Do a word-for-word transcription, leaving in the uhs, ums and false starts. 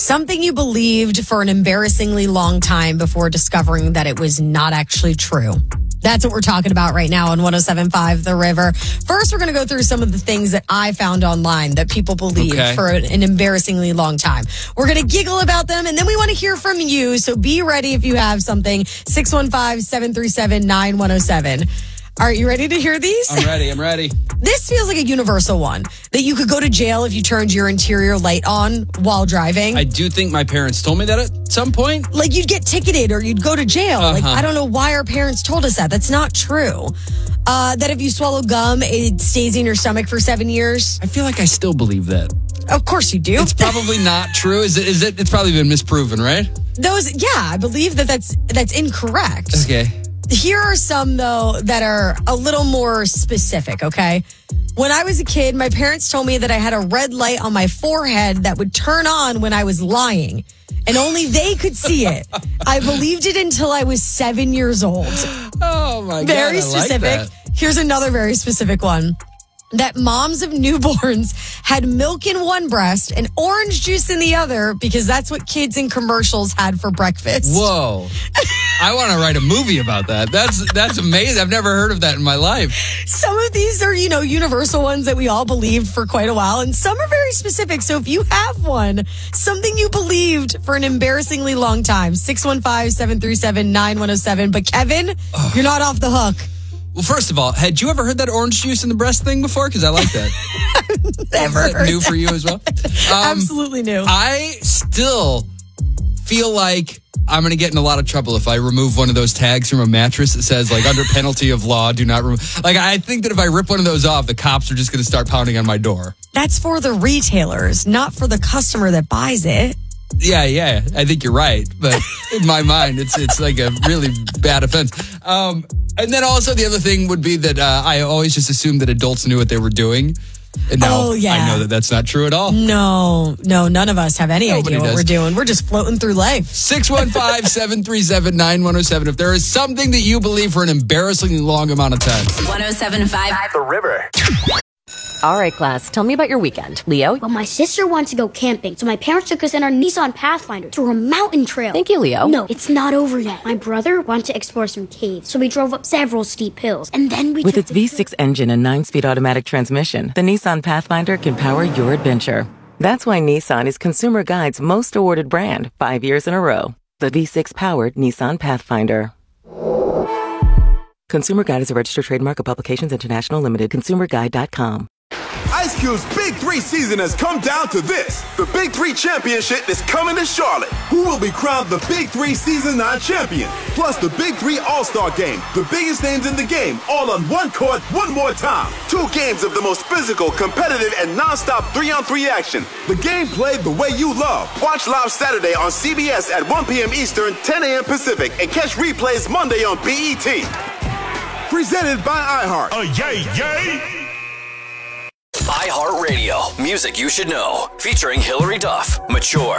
Something you believed for an embarrassingly long time before discovering that it was not actually true. That's what we're talking about right now on one oh seven point five The River. First, we're going to go through some of the things that I found online that people believe Okay. for an, an embarrassingly long time. We're going to giggle about them, and then we want to hear from you. So be ready if you have something. six one five, seven three seven, nine one oh seven. All right, you ready to hear these? I'm ready. I'm ready. This feels like a universal one, that you could go to jail if you turned your interior light on while driving. I do think my parents told me that at some point. Like you'd get ticketed or you'd go to jail. Uh-huh. Like, I don't know why our parents told us that. That's not true. Uh, that if you swallow gum, it stays in your stomach for seven years. I feel like I still believe that. Of course you do. It's probably not true. Is it? Is it? It's probably been misproven, right? Those, yeah, I believe that that's, that's incorrect. Okay. Here are some, though, that are a little more specific, okay? When I was a kid, my parents told me that I had a red light on my forehead that would turn on when I was lying, and only they could see it. I believed it until I was seven years old. Oh, my God. Very I specific. Like that. Here's another very specific one. That moms of newborns had milk in one breast and orange juice in the other because that's what kids in commercials had for breakfast. Whoa. I want to write a movie about that. That's that's amazing. I've never heard of that in my life. Some of these are, you know, universal ones that we all believed for quite a while, and some are very specific. So if you have one, something you believed for an embarrassingly long time, six one five, seven three seven, nine one oh seven. But Kevin, Ugh. You're not off the hook. Well, first of all, had you ever heard that orange juice in the breast thing before? Because I like that. Never Is that heard new that. for you as well? Um, Absolutely new. I still feel like I'm going to get in a lot of trouble if I remove one of those tags from a mattress that says, like, under penalty of law, do not remove. Like, I think that if I rip one of those off, the cops are just going to start pounding on my door. That's for the retailers, not for the customer that buys it. Yeah, yeah, I think you're right. But in my mind, it's it's like a really bad offense. Um, and then also the other thing would be that uh, I always just assumed that adults knew what they were doing. And now Oh, yeah. I know that that's not true at all. No, no, none of us have any Nobody idea what does. we're doing. We're just floating through life. six one five, seven three seven, nine one oh seven. If there is something that you believe for an embarrassingly long amount of time. one oh seven point five The River. All right, class, tell me about your weekend. Leo? Well, my sister wants to go camping, so my parents took us in our Nissan Pathfinder through a mountain trail. Thank you, Leo. No, it's not over yet. My brother wanted to explore some caves, so we drove up several steep hills, and then we With took its the V six engine and nine-speed automatic transmission, the Nissan Pathfinder can power your adventure. That's why Nissan is Consumer Guide's most awarded brand, five years in a row. The V six-powered Nissan Pathfinder. Consumer Guide is a registered trademark of Publications International Limited. consumer guide dot com. Ice Cube's Big Three season has come down to this. The Big Three Championship is coming to Charlotte. Who will be crowned the Big Three Season nine champion? Plus the Big Three All-Star Game. The biggest names in the game, all on one court, one more time. Two games of the most physical, competitive, and non-stop three-on-three action. The game played the way you love. Watch live Saturday on C B S at one p.m. Eastern, ten a.m. Pacific, and catch replays Monday on B E T. Presented by iHeart. Oh, yay, yay! iHeartRadio, music you should know, featuring Hillary Duff, Mature.